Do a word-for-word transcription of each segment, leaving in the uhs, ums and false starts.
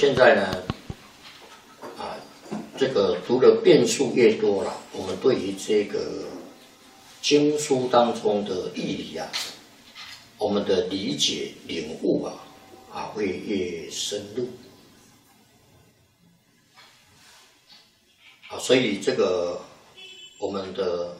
现在呢，啊，这个读的遍数越多了，我们对于这个经书当中的义理啊，我们的理解领悟啊，啊会越深入。啊，所以这个我们的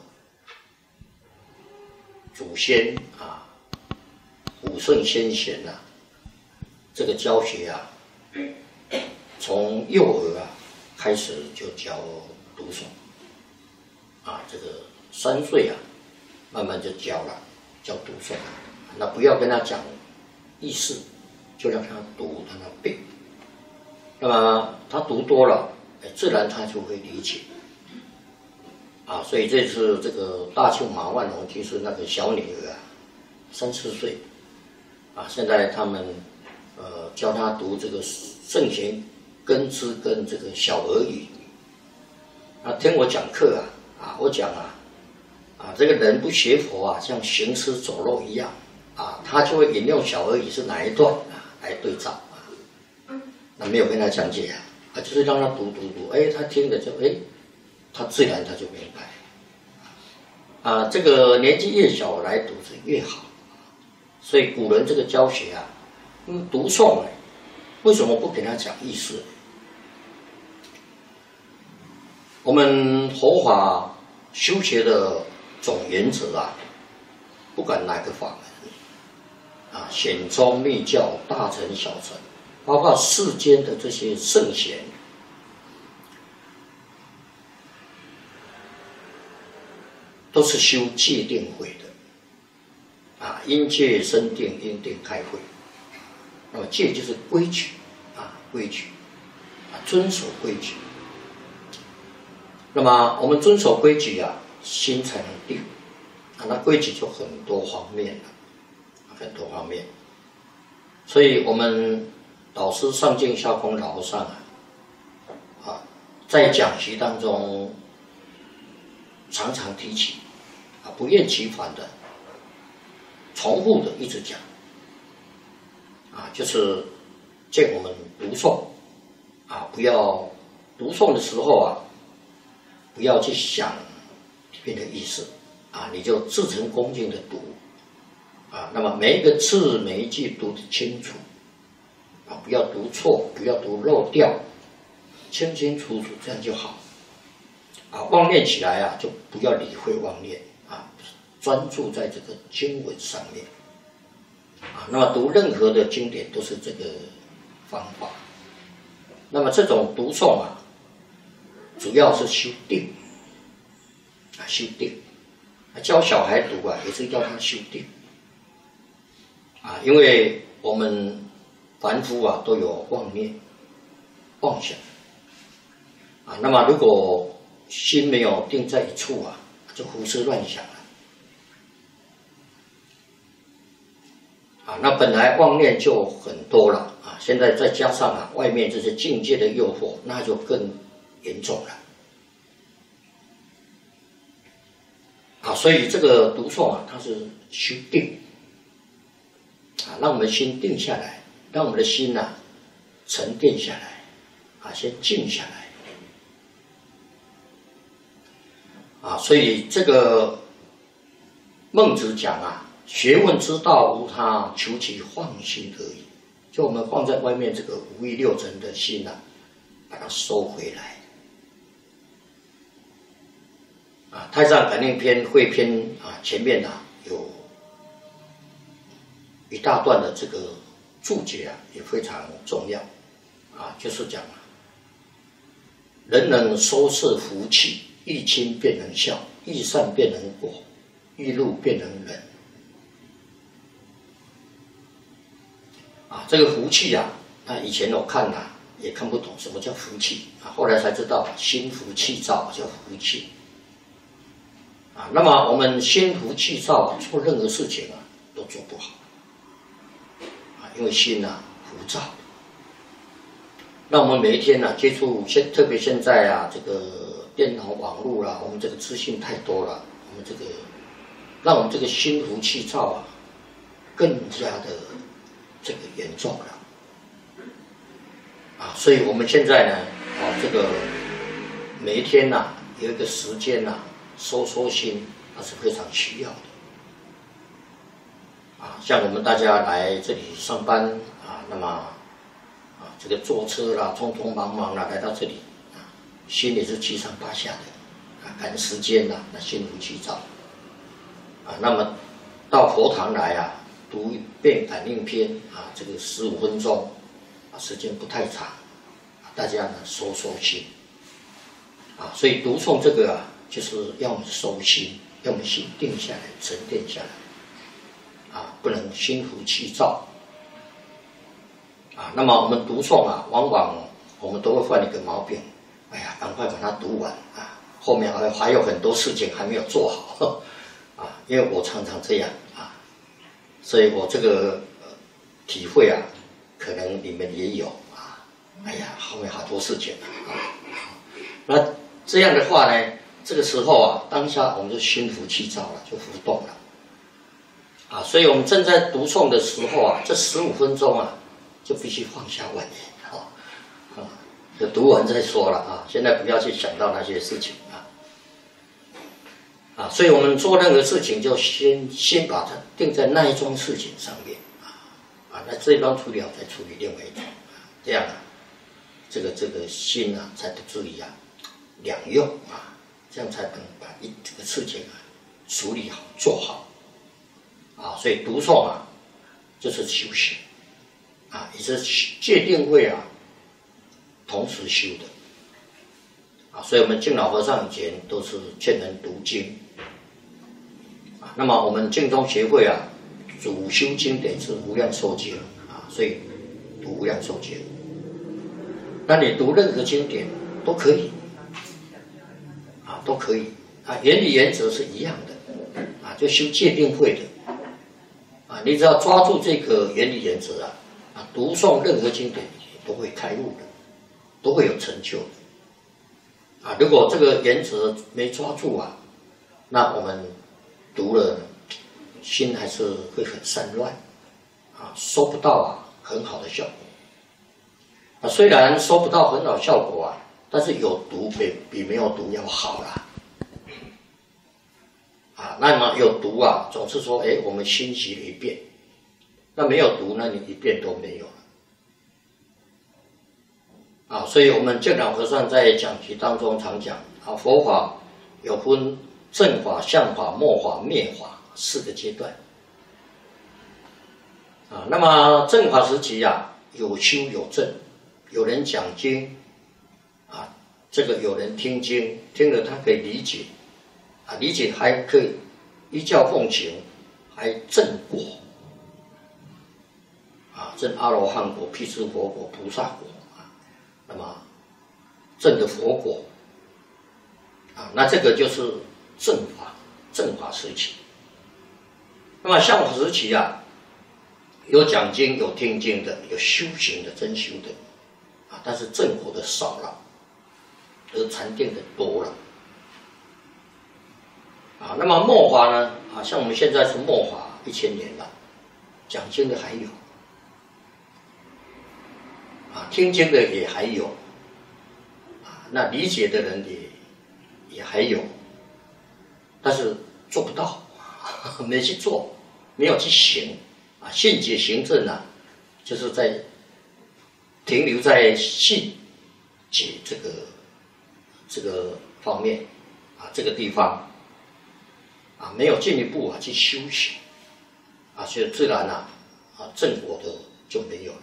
祖先啊，古圣先贤呐、啊，这个教学啊，从幼儿啊开始就教读诵，啊，这个三岁啊，慢慢就教了，教读诵。那不要跟他讲意思，就让他读，让他背。那么他读多了，自然他就会理解。啊，所以这次这个大庆马万龙就是那个小女儿啊，三四岁，啊，现在他们呃教他读这个圣贤根之跟这个小儿语。啊，听我讲课啊，啊，我讲啊，啊，这个人不学佛啊，像行尸走肉一样啊，他就会引用小儿语是哪一段啊来对照啊，那没有跟他讲解啊，啊，就是让他读读读，哎，他听了就哎。他自然他就明白，啊，这个年纪越小来读是越好，所以古人这个教学啊，嗯，读诵呢，为什么不给他讲意思？我们佛法修学的总原则啊，不管哪个法门，啊，显宗密教、大乘小乘，包括世间的这些圣贤。都是修戒定慧的，啊，因戒生定，因定开慧。那么戒就是规矩，啊，规矩，啊，遵守规矩。那么我们遵守规矩啊，心才能定，啊，那规矩就很多方面了，很多方面。所以我们老师上敬下空老和尚啊，啊，在讲习当中常常提起。啊，不厌其烦的、重复的一直讲，啊，就是见我们读诵，啊，不要读诵的时候啊，不要去想里面的意思，啊，你就自诚恭敬的读，啊，那么每一个字每一句读得清楚，啊，不要读错，不要读漏掉，清清楚楚，这样就好。啊，妄念起来啊，就不要理会妄念。啊，专注在这个经文上面，啊，那么读任何的经典都是这个方法。那么这种读诵啊，主要是修定，啊，修定。啊，教小孩读啊，也是要他修定，啊，因为我们凡夫啊都有妄念、妄想，啊，那么如果心没有定在一处啊。就胡思乱想了，啊，那本来妄念就很多了啊，现在再加上啊外面这些境界的诱惑，那就更严重了，啊，所以这个读诵啊，它是修定，啊，让我们心定下来，让我们的心呐、啊、沉淀下来，啊，先静下来。啊，所以这个孟子讲啊，学问之道无他，求其放心而已。就我们放在外面这个五欲六尘的心啊，把它收回来。啊，《太上感应篇》汇篇啊，前面啊有一大段的这个注解啊，也非常重要。啊，就是讲啊，人能收摄福气。欲亲便能孝，欲善便能果，欲怒便能忍。啊，这个福气啊，那以前我看啊也看不懂什么叫福气啊，后来才知道心浮气躁叫福气。啊，那么我们心浮气躁啊，做任何事情啊都做不好。啊，因为心啊浮躁。那我们每一天呢、啊、接触现，特别现在啊这个。电脑网络啦，我们这个资讯太多了，我们这个让我们这个心浮气躁啊，更加的这个严重了。 啊，所以我们现在呢，啊，这个每一天呐、啊，有一个时间呐、啊，收收心，那是非常需要的。啊，像我们大家来这里上班啊，那么啊，这个坐车啦，匆匆忙忙啦，来到这里啊，心里是七上八下的，啊，赶时间啦，那心浮气躁。啊，那么到佛堂来啊，读一遍感应篇啊，这个十五分钟，啊，时间不太长，啊，大家呢收收心。啊，所以读诵这个啊，就是要我们收心，要我们心定下来，沉淀下来，啊，不能心浮气躁。啊，那么我们读诵啊，往往我们都会犯一个毛病，哎呀，赶快把它读完啊，后面还还有很多事情还没有做好，啊，因为我常常这样啊，所以我这个、呃、体会啊，可能你们也有啊，哎呀，后面好多事情啊，那。这样的话呢，这个时候啊，当下我们就心浮气躁了，就浮动了，啊，所以我们正在读诵的时候啊，这十五分钟啊，就必须放下万念，啊，啊，就读完再说了啊，现在不要去想到那些事情啊，啊，所以我们做任何事情就先先把它定在那一桩事情上面啊，啊，那这一桩处理好再处理另外一桩，这样啊，这个这个心啊才不至于啊。两用啊，这样才能把一这个事情啊处理好做好啊，所以读诵啊就是修行啊，也是戒定慧啊同时修的啊，所以我们敬老和尚以前都是劝人读经啊，那么我们净宗协会啊主修经典是无量寿经啊，所以读无量寿经，那你读任何经典都可以。啊，都可以啊，原理原则是一样的啊，就修戒定慧的啊，你只要抓住这个原理原则啊，啊，读诵任何经典都会开悟的，都会有成就的啊。如果这个原则没抓住啊，那我们读了心还是会很散乱啊，收不到啊很好的效果啊。虽然收不到很好效果啊。但是有读比比没有读要好啦，啊，那么有读啊，总是说，哎，我们新习了一遍，那没有读，那你一遍都没有了，啊，所以我们净老和尚在讲题当中常讲啊，佛法有分正法、相法、末法、灭法四个阶段，啊，那么正法时期啊，有修有证，有人讲经。啊，这个有人听经，听了他可以理解，啊，理解还可以依教奉行，还证果，啊，证阿罗汉果、辟支佛果、菩萨果啊，那么证的佛果，啊，那这个就是正法，正法时期。那么相法时期啊，有讲经、有听经的，有修行的、真修的，啊，但是正果的少了。而禅定的多了，啊，那么末法呢？啊，像我们现在是末法一千年了，讲经的还有，啊，听经的也还有，啊，那理解的人也也还有，但是做不到，没去做，没有去行，啊，信解行证啊，就是在停留在信解这个。这个方面啊，这个地方啊，没有进一步啊去修行啊，所以自然啊啊正果的就没有了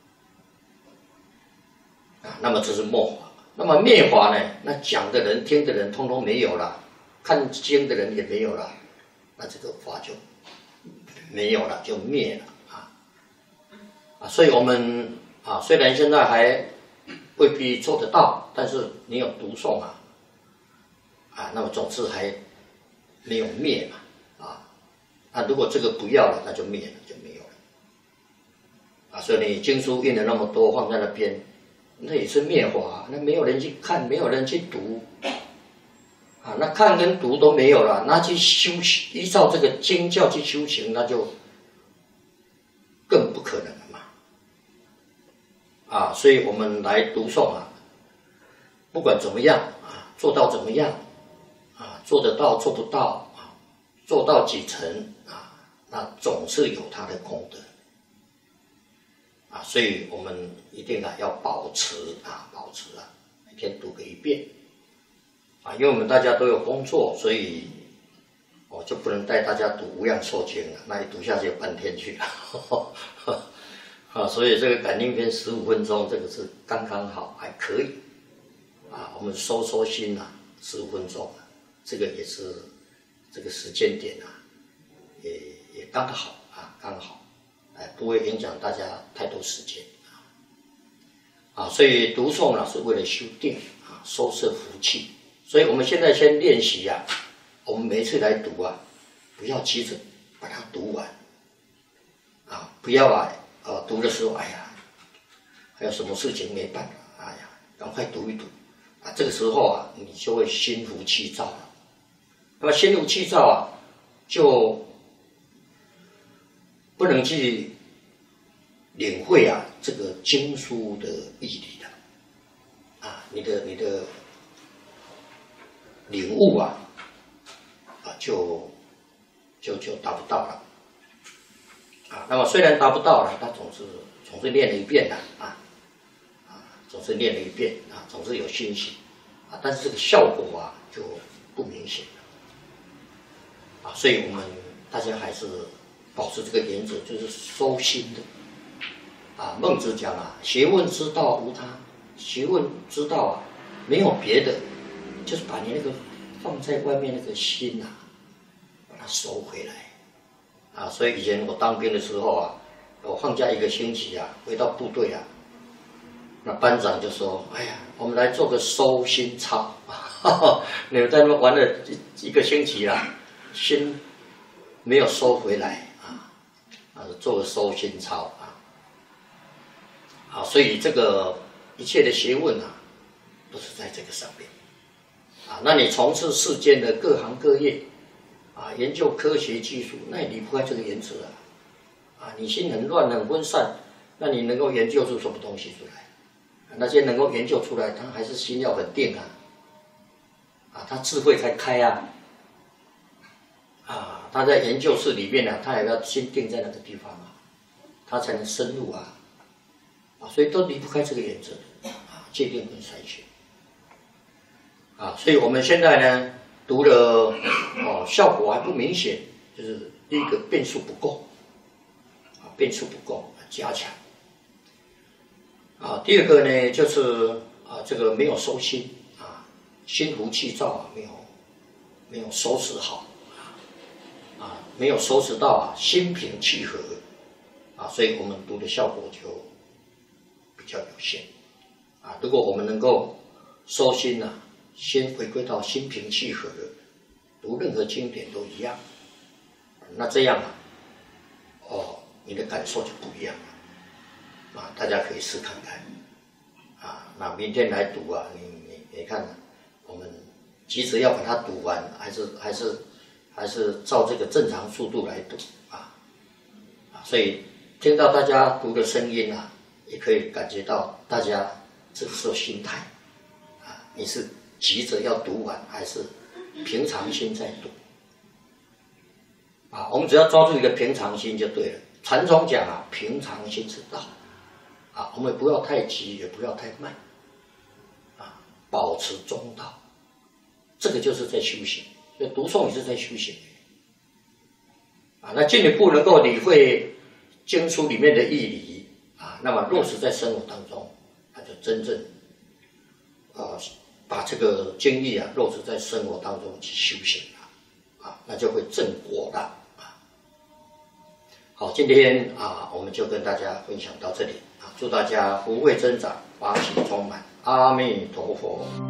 啊。那么这是末法，那么灭法呢？那讲的人、听的人，通通没有了，看经的人也没有了，那这个法就没有了，就灭了啊啊。所以我们啊，虽然现在还未必做得到，但是你有读诵啊，啊，那么总是还没有灭嘛，啊，那如果这个不要了，那就灭了，就没有了，啊，所以你经书印了那么多放在那边，那也是灭法，那没有人去看，没有人去读，啊，那看跟读都没有了，那去修行，依照这个经教去修行，那就更不可能了嘛， 啊，所以我们来读诵啊，不管怎么样啊，做到怎么样啊，做得到做不到啊，做到几成啊，那总是有它的功德啊，所以我们一定啊要保持啊，保持啊，每天读个一遍啊，因为我们大家都有工作，所以我就不能带大家读《无量寿经》了，那一读下去半天去了。啊，所以这个感应篇十五分钟，这个是刚刚好，还可以。啊，我们收收心啊，十五分钟，这个也是这个时间点啊，也也刚好啊，刚好，哎，不会影响大家太多时间啊。啊，所以读诵呢是为了修定啊，收摄福气。所以我们现在先练习啊，我们每一次来读啊，不要急着把它读完，啊，不要啊。呃，读的时候，哎呀，还有什么事情没办法，哎呀，赶快读一读，啊，这个时候啊，你就会心浮气躁了。那么心浮气躁啊，就不能去领会啊这个经书的义理了，啊，你的你的领悟啊，啊，就就就达不到了。啊，那么虽然达不到了，他总是总是练了一遍的啊，啊，总是练了一遍啊，总是有欣喜啊，但是这个效果啊就不明显了啊，所以我们大家还是保持这个原则，就是收心的啊。孟子讲啊，学问之道无他，学问之道啊没有别的，就是把你那个放在外面那个心啊，把它收回来。啊，所以以前我当兵的时候啊，我放假一个星期啊，回到部队啊，那班长就说：“哎呀，我们来做个收心操，你们在那玩了一一个星期啦，心没有收回来啊，啊，做个收心操啊，啊，所以这个一切的学问啊，都是在这个上面啊。那你从事世间的各行各业。”啊，研究科学技术，那也离不开这个原则啊！啊，你心很乱、很分散，那你能够研究出什么东西出来？那些能够研究出来，他还是心要很定啊！啊，他智慧才开啊！啊，他在研究室里面呢、啊，他也要心定在那个地方啊，他才能深入啊！啊，所以都离不开这个原则啊，戒定跟筛选啊，所以我们现在呢。读了哦，效果还不明显，就是第一个变数不够，啊，变数不够，加强。啊，第二个呢，就是啊，这个没有收心啊，心浮气躁啊，没有没有收拾好啊，啊，没有收拾到啊，心平气和啊，所以我们读的效果就比较有限啊。如果我们能够收心啊。先回归到心平气和，读任何经典都一样，那这样啊，哦，你的感受就不一样了，啊，大家可以试看看，啊，那明天来读啊，你你你看、啊，我们急着要把它读完，还是还是还是照这个正常速度来读啊，啊，所以听到大家读的声音啊，也可以感觉到大家这个时候心态，啊，你是。急着要读完，还是平常心在读啊？我们只要抓住一个平常心就对了。禅宗讲啊，平常心是道啊，我们不要太急，也不要太慢啊，保持中道，这个就是在修行。所以读诵也是在修行啊。那进一步能够理会经书里面的义理啊，那么落实在生活当中，那就真正呃。把这个经义啊落实在生活当中去修行了，啊，那就会正果了啊。好，今天啊，我们就跟大家分享到这里啊，祝大家福慧增长，法喜充满，阿弥陀佛。